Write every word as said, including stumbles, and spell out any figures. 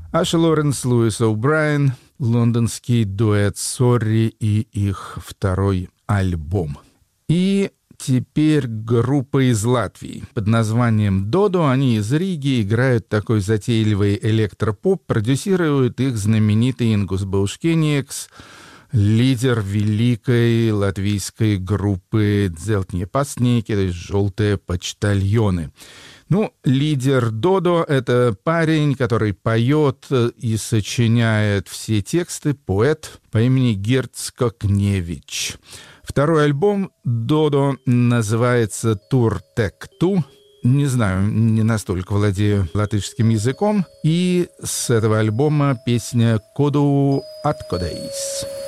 Аша Лоренс, Луис О'Брайен, лондонский дуэт «Сорри» и их второй альбом. И теперь группа из Латвии под названием «Додо». Они из Риги, играют такой затейливый электропоп, продюсирует их знаменитый Ингус Баушкениекс, лидер великой латвийской группы «Дзелтние пастники», то есть «Желтые почтальоны». Ну, лидер Додо — это парень, который поет и сочиняет все тексты, поэт по имени Герц Кокневич. Второй альбом Додо называется «Тур Тек Ту». Не знаю, не настолько владею латышским языком. И с этого альбома песня «Коду Аткодейс».